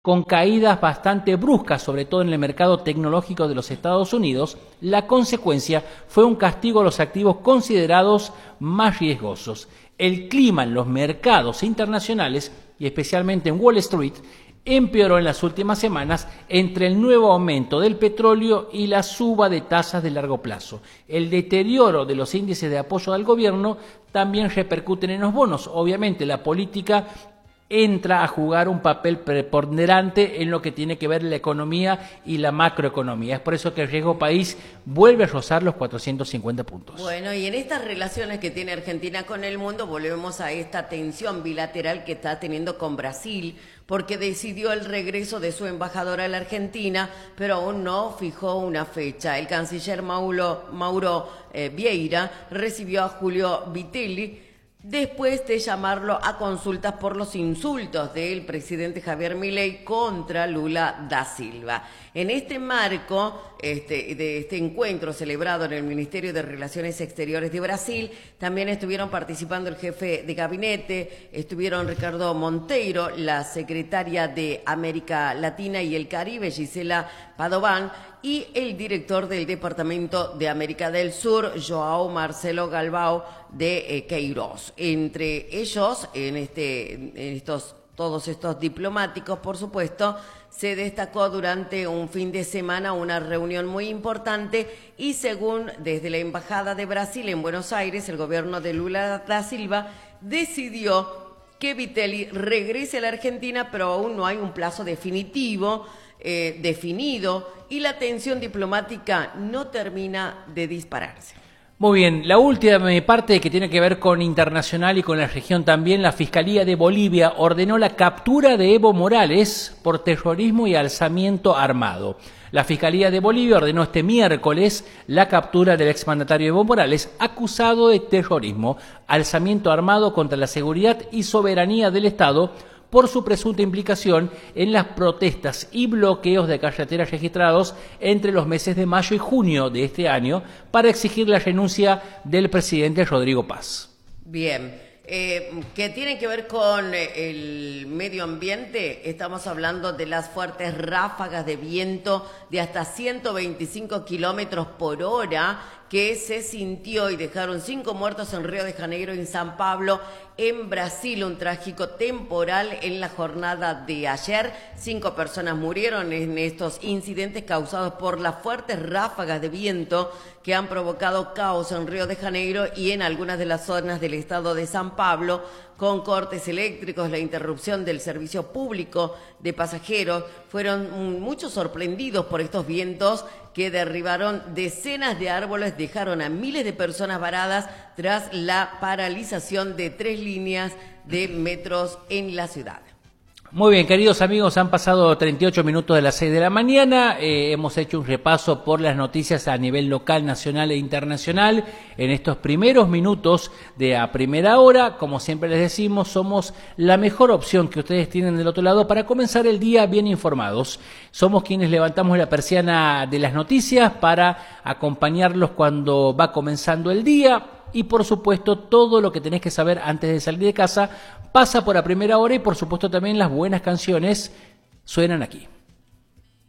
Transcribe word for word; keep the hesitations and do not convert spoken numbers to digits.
Con caídas bastante bruscas, sobre todo en el mercado tecnológico de los Estados Unidos, la consecuencia fue un castigo a los activos considerados más riesgosos. El clima en los mercados internacionales, y especialmente en Wall Street, empeoró en las últimas semanas entre el nuevo aumento del petróleo y la suba de tasas de largo plazo. El deterioro de los índices de apoyo al gobierno también repercuten en los bonos. Obviamente, la política entra a jugar un papel preponderante en lo que tiene que ver la economía y la macroeconomía. Es por eso que el riesgo país vuelve a rozar los cuatrocientos cincuenta puntos. Bueno, y en estas relaciones que tiene Argentina con el mundo, volvemos a esta tensión bilateral que está teniendo con Brasil, porque decidió el regreso de su embajador a la Argentina, pero aún no fijó una fecha. El canciller Mauro, Mauro eh, Vieira recibió a Julio Vitelli después de llamarlo a consultas por los insultos del presidente Javier Milei contra Lula da Silva. En este marco este, de este encuentro celebrado en el Ministerio de Relaciones Exteriores de Brasil, también estuvieron participando el jefe de gabinete, estuvieron Ricardo Monteiro, la secretaria de América Latina y el Caribe, Gisela Padovan, y el director del Departamento de América del Sur, Joao Marcelo Galvao de eh, Queiroz. Entre ellos, en, este, en estos, todos estos diplomáticos, por supuesto, se destacó durante un fin de semana una reunión muy importante y según desde la Embajada de Brasil en Buenos Aires, el gobierno de Lula da Silva decidió que Vitelli regrese a la Argentina, pero aún no hay un plazo definitivo Eh, definido y la tensión diplomática no termina de dispararse. Muy bien, la última parte que tiene que ver con internacional y con la región también, la Fiscalía de Bolivia ordenó la captura de Evo Morales por terrorismo y alzamiento armado. La Fiscalía de Bolivia ordenó este miércoles la captura del exmandatario Evo Morales, acusado de terrorismo, alzamiento armado contra la seguridad y soberanía del Estado, por su presunta implicación en las protestas y bloqueos de carreteras registrados entre los meses de mayo y junio de este año para exigir la renuncia del presidente Rodrigo Paz. Bien, eh, ¿qué tiene que ver con el medio ambiente? Estamos hablando de las fuertes ráfagas de viento de hasta ciento veinticinco kilómetros por hora que se sintió y dejaron cinco muertos en Río de Janeiro y en San Pablo, en Brasil, un trágico temporal en la jornada de ayer. Cinco personas murieron en estos incidentes causados por las fuertes ráfagas de viento que han provocado caos en Río de Janeiro y en algunas de las zonas del estado de San Pablo, con cortes eléctricos, la interrupción del servicio público de pasajeros. Fueron muchos sorprendidos por estos vientos que derribaron decenas de árboles, dejaron a miles de personas varadas tras la paralización de tres líneas de metros en la ciudad. Muy bien, queridos amigos, han pasado treinta y ocho minutos de las seis de la mañana, eh, hemos hecho un repaso por las noticias a nivel local, nacional e internacional en estos primeros minutos de A Primera Hora. Como siempre les decimos, somos la mejor opción que ustedes tienen del otro lado para comenzar el día bien informados. Somos quienes levantamos la persiana de las noticias para acompañarlos cuando va comenzando el día. Y por supuesto todo lo que tenés que saber antes de salir de casa pasa por A Primera Hora y por supuesto también las buenas canciones suenan aquí.